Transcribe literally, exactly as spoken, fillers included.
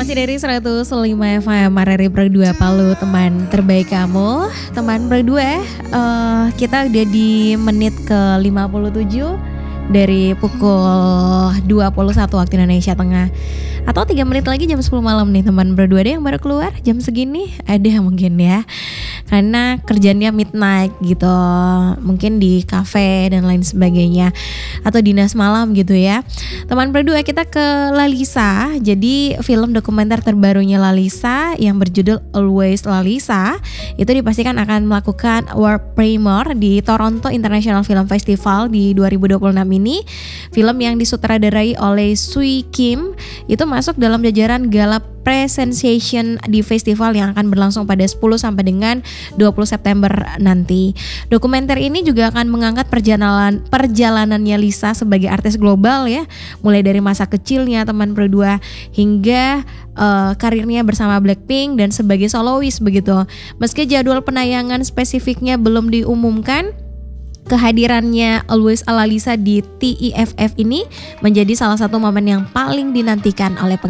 masih dari seratus lima F M Mareri Pro dua Palu, teman terbaik kamu. Teman Pro dua, uh, kita udah di menit ke lima puluh tujuh dari pukul dua puluh satu waktu Indonesia Tengah. Atau tiga menit lagi jam sepuluh malam nih teman Pro dua. Ada yang baru keluar jam segini? Ada mungkin ya. Karena kerjanya midnight gitu. Mungkin di kafe dan lain sebagainya. Atau dinas malam gitu ya. Teman Pro dua, kita ke Lalisa. Jadi film dokumenter terbarunya Lalisa yang berjudul Always Lalisa itu dipastikan akan melakukan world premiere di Toronto International Film Festival di dua ribu dua puluh enam ini. Film yang disutradarai oleh Sui Kim itu masuk dalam jajaran gala presentation di festival yang akan berlangsung pada sepuluh sampai dengan dua puluh September nanti. Dokumenter ini juga akan mengangkat perjalanan perjalanannya Lisa sebagai artis global ya, mulai dari masa kecilnya teman Pro dua hingga uh, karirnya bersama Blackpink dan sebagai solois begitu. Meski jadwal penayangan spesifiknya belum diumumkan, kehadirannya Always Lalisa di T I F F ini menjadi salah satu momen yang paling dinantikan oleh peng